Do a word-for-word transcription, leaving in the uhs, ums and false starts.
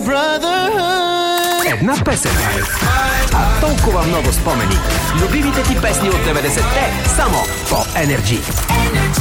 Една песен, а толкова много спомени. Любимите ти песни от деветдесетте само по Energy.